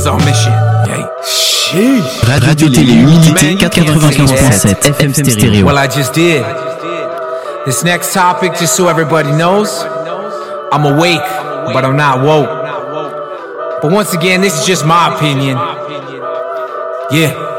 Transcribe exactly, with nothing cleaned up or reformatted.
en mission. Yeah. Sheesh. Radio-Télé Humidité quatre-vingt-quinze point sept F M Stereo. Well, I just did. This next topic, just so everybody knows, I'm awake, but I'm not woke. But once again, this is just my opinion. Yeah.